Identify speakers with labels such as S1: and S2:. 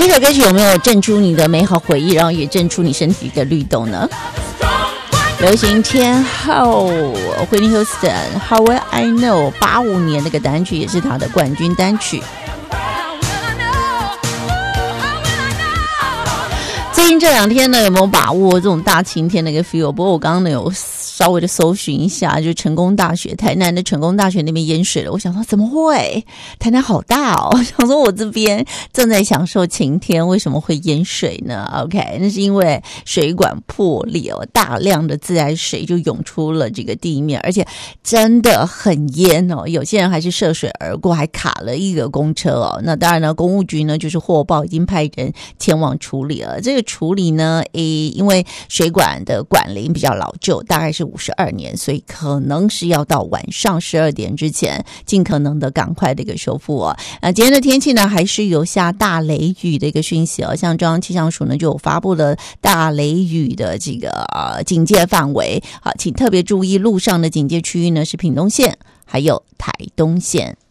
S1: 这首歌曲有没有震出你的美好回忆，然后也震出你身体的律动呢？流行天后 Whitney Houston How Will I Know 85年那个单曲也是她的冠军单曲。最近这2天呢，有没有把握这种大晴天的一个 feel？ 不过我刚刚呢有稍微的搜寻一下，就成功大学，台南的成功大学那边淹水了。我想说怎么会？台南好大哦！想说我这边正在享受晴天，为什么会淹水呢 ？OK， 那是因为水管破裂哦，大量的自来水就涌出了这个地面，而且真的很淹哦。有些人还是涉水而过，还卡了一个公车哦。那当然呢，公务局呢就是获报已经派人前往处理了。这个处理呢，因为水管的管龄比较老旧，大概是52年，所以可能是要到晚上12点之前尽可能的赶快的一个修复哦。今天的天气呢还是有下大雷雨的一个讯息哦，像中央气象署呢就有发布了大雷雨的这个警戒范围，好，请特别注意路上的警戒区域呢是屏东县还有台东县。